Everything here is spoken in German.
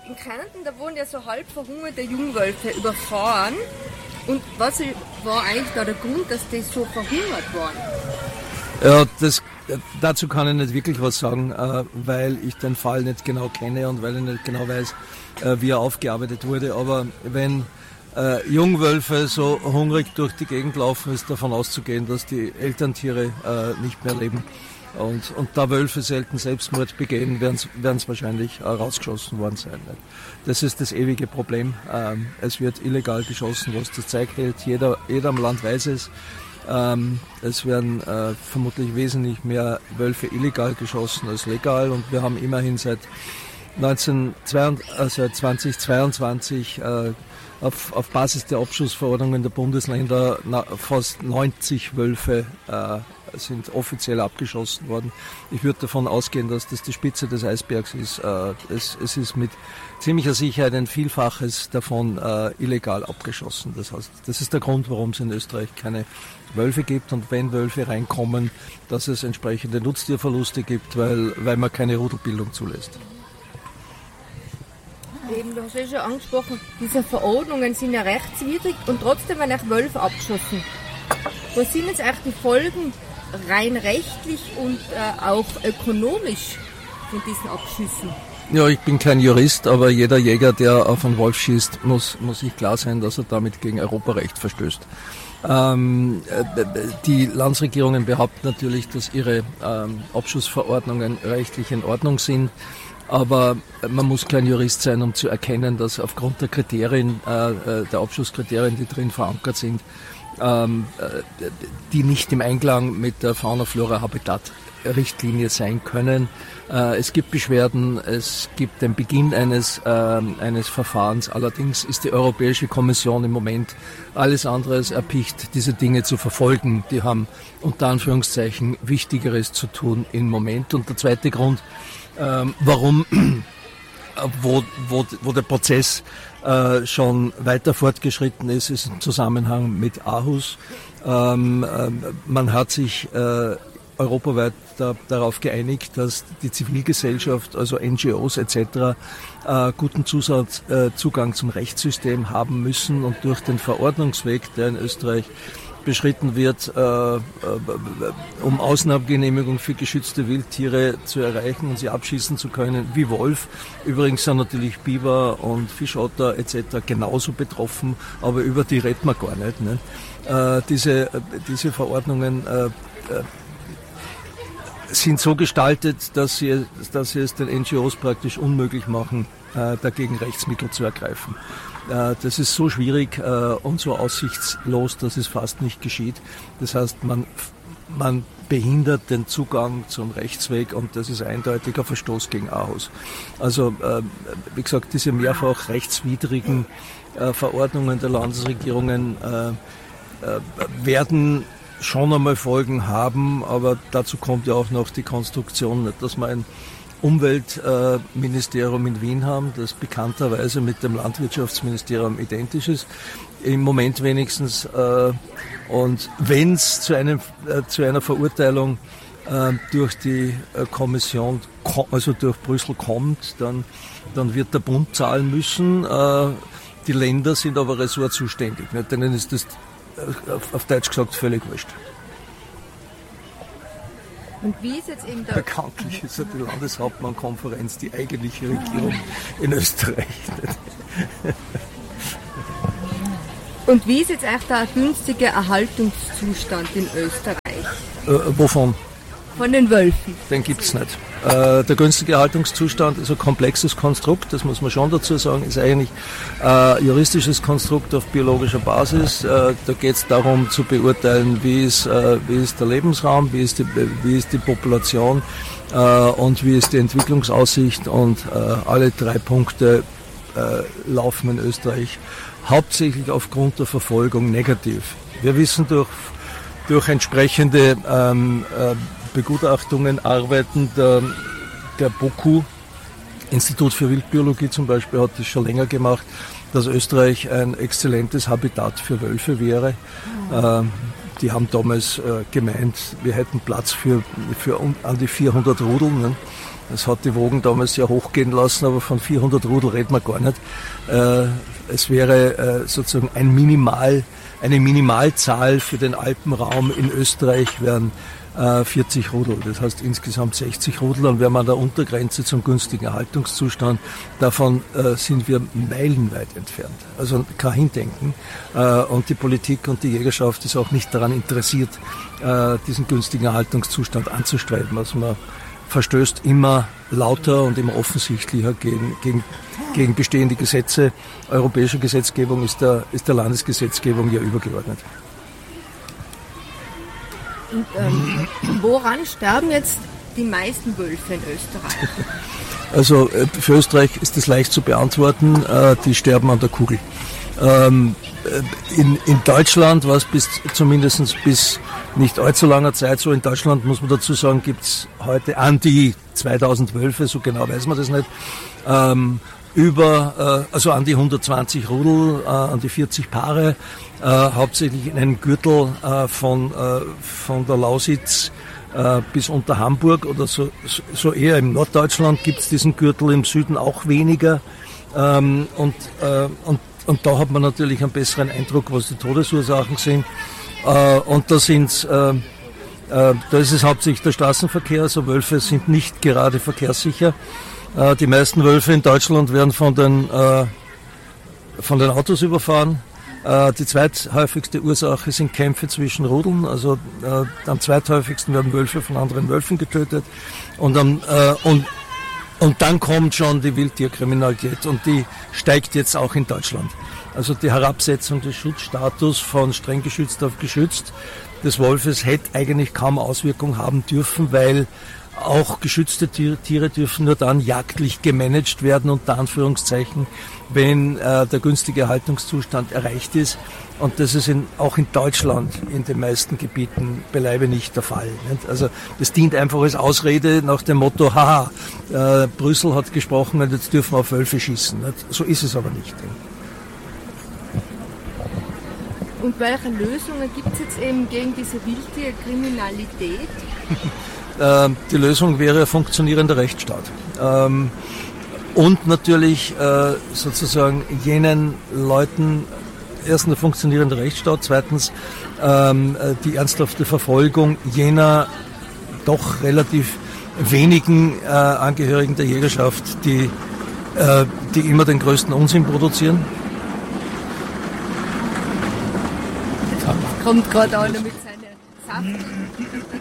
in Kärnten, da wurden ja so halb verhungerte Jungwölfe überfahren. Und was war eigentlich da der Grund, dass die so verhungert waren? Ja, dazu kann ich nicht wirklich was sagen, weil ich den Fall nicht genau kenne und weil ich nicht genau weiß, wie er aufgearbeitet wurde. Aber wenn Jungwölfe so hungrig durch die Gegend laufen, ist davon auszugehen, dass die Elterntiere nicht mehr leben. Und da Wölfe selten Selbstmord begehen, werden es wahrscheinlich rausgeschossen worden sein. Das ist das ewige Problem. Es wird illegal geschossen, was das Zeug hält. Jeder im Land weiß es. Es werden vermutlich wesentlich mehr Wölfe illegal geschossen als legal. Und wir haben immerhin seit 2022 auf Basis der Abschussverordnungen der Bundesländer fast 90 Wölfe sind offiziell abgeschossen worden. Ich würde davon ausgehen, dass das die Spitze des Eisbergs ist. Es ist mit ziemlicher Sicherheit ein Vielfaches davon illegal abgeschossen. Das heißt, das ist der Grund, warum es in Österreich keine Wölfe gibt und wenn Wölfe reinkommen, dass es entsprechende Nutztierverluste gibt, weil man keine Rudelbildung zulässt. Eben, du hast ja schon angesprochen, diese Verordnungen sind ja rechtswidrig und trotzdem werden auch Wölfe abgeschossen. Was sind jetzt eigentlich die Folgen rein rechtlich und auch ökonomisch von diesen Abschüssen? Ja, ich bin kein Jurist, aber jeder Jäger, der auf einen Wolf schießt, muss sich klar sein, dass er damit gegen Europarecht verstößt. Die Landesregierungen behaupten natürlich, dass ihre Abschussverordnungen rechtlich in Ordnung sind. Aber man muss kein Jurist sein, um zu erkennen, dass aufgrund der Kriterien, der Abschusskriterien, die drin verankert sind, die nicht im Einklang mit der Fauna-Flora-Habitat-Richtlinie sein können. Es gibt Beschwerden, es gibt den Beginn eines Verfahrens. Allerdings ist die Europäische Kommission im Moment alles andere als erpicht, diese Dinge zu verfolgen. Die haben unter Anführungszeichen Wichtigeres zu tun im Moment. Und der zweite Grund, warum, wo der Prozess schon weiter fortgeschritten ist im Zusammenhang mit Aarhus. Man hat sich europaweit darauf geeinigt, dass die Zivilgesellschaft, also NGOs etc., guten Zugang zum Rechtssystem haben müssen und durch den Verordnungsweg, der in Österreich beschritten wird, um Ausnahmegenehmigung für geschützte Wildtiere zu erreichen und sie abschießen zu können, wie Wolf. Übrigens sind natürlich Biber und Fischotter etc. genauso betroffen, aber über die redet man gar nicht. Ne? Diese Verordnungen sind so gestaltet, dass sie es den NGOs praktisch unmöglich machen, dagegen Rechtsmittel zu ergreifen. Das ist so schwierig und so aussichtslos, dass es fast nicht geschieht. Das heißt, man behindert den Zugang zum Rechtsweg und das ist eindeutiger Verstoß gegen Aarhus. Also, wie gesagt, diese mehrfach rechtswidrigen Verordnungen der Landesregierungen werden schon einmal Folgen haben, aber dazu kommt ja auch noch die Konstruktion, dass man ein Umweltministerium in Wien haben, das bekannterweise mit dem Landwirtschaftsministerium identisch ist, im Moment wenigstens. Und wenn es zu einer Verurteilung durch die Kommission, also durch Brüssel kommt, dann wird der Bund zahlen müssen. Die Länder sind aber ressortzuständig. Denen ist das auf Deutsch gesagt völlig wurscht. Und wie ist jetzt eben bekanntlich ist ja die Landeshauptmannkonferenz die eigentliche Regierung in Österreich. Und wie ist jetzt eigentlich der günstige Erhaltungszustand in Österreich? Wovon? Von den Wölfen. Den gibt's nicht. Der günstige Erhaltungszustand ist ein komplexes Konstrukt, das muss man schon dazu sagen, ist eigentlich ein juristisches Konstrukt auf biologischer Basis. Da geht es darum zu beurteilen, wie ist der Lebensraum, wie ist die Population und wie ist die Entwicklungsaussicht und alle drei Punkte laufen in Österreich hauptsächlich aufgrund der Verfolgung negativ. Wir wissen durch entsprechende Begutachtungen, Arbeiten der BOKU, Institut für Wildbiologie zum Beispiel, hat das schon länger gemacht, dass Österreich ein exzellentes Habitat für Wölfe wäre. Die haben damals gemeint, wir hätten Platz für an die 400 Rudeln. Ne? Das hat die Wogen damals sehr hochgehen lassen, aber von 400 Rudel reden wir gar nicht. Es wäre sozusagen eine Minimalzahl für den Alpenraum in Österreich wären 40 Rudel. Das heißt insgesamt 60 Rudel. Und wären wir an der Untergrenze zum günstigen Erhaltungszustand, davon sind wir meilenweit entfernt. Also kein Hindenken. Und die Politik und die Jägerschaft ist auch nicht daran interessiert, diesen günstigen Erhaltungszustand anzustreben. Also man verstößt immer lauter und immer offensichtlicher gegen bestehende Gesetze. Europäische Gesetzgebung ist der Landesgesetzgebung ja übergeordnet. Und woran sterben jetzt die meisten Wölfe in Österreich? Also für Österreich ist das leicht zu beantworten. Die sterben an der Kugel. In Deutschland war es zumindest bis nicht allzu langer Zeit so. In Deutschland, muss man dazu sagen, gibt es heute an die 2000 Wölfe, so genau weiß man das nicht, also an die 120 Rudel, an die 40 Paare, hauptsächlich in einem Gürtel von der Lausitz bis unter Hamburg oder so eher im Norddeutschland gibt es diesen Gürtel, im Süden auch weniger. Und da hat man natürlich einen besseren Eindruck, was die Todesursachen sind. Und da ist es hauptsächlich der Straßenverkehr, also Wölfe sind nicht gerade verkehrssicher. Die meisten Wölfe in Deutschland werden von den Autos überfahren. Die zweithäufigste Ursache sind Kämpfe zwischen Rudeln, also am zweithäufigsten werden Wölfe von anderen Wölfen getötet. Und dann kommt schon die Wildtierkriminalität und die steigt jetzt auch in Deutschland. Also die Herabsetzung des Schutzstatus von streng geschützt auf geschützt des Wolfes hätte eigentlich kaum Auswirkung haben dürfen, weil auch geschützte Tiere dürfen nur dann jagdlich gemanagt werden, unter Anführungszeichen, wenn der günstige Erhaltungszustand erreicht ist. Und das ist auch in Deutschland in den meisten Gebieten beileibe nicht der Fall. Nicht? Also das dient einfach als Ausrede nach dem Motto, haha, Brüssel hat gesprochen und jetzt dürfen wir auf Wölfe schießen. Nicht? So ist es aber nicht. Und welche Lösungen gibt es jetzt eben gegen diese Wildtierkriminalität? Die Lösung wäre ein funktionierender Rechtsstaat. Und natürlich sozusagen jenen Leuten, erstens ein funktionierender Rechtsstaat, zweitens die ernsthafte Verfolgung jener doch relativ wenigen Angehörigen der Jägerschaft, die immer den größten Unsinn produzieren. Kommt gerade einer mit seiner Saft.